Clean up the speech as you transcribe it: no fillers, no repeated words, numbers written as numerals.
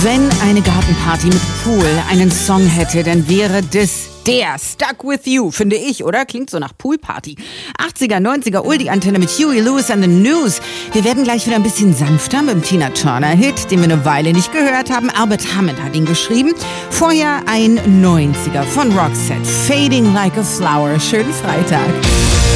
Wenn eine Gartenparty mit Pool einen Song hätte, dann wäre das der Stuck With You, finde ich, oder? Klingt so nach Poolparty. 80er, 90er, Oldie-Antenne mit Huey Lewis and the News. Wir werden gleich wieder ein bisschen sanfter mit dem Tina Turner-Hit, den wir eine Weile nicht gehört haben. Albert Hammond hat ihn geschrieben. Vorher ein 90er von Roxette, Fading Like a Flower. Schönen Freitag.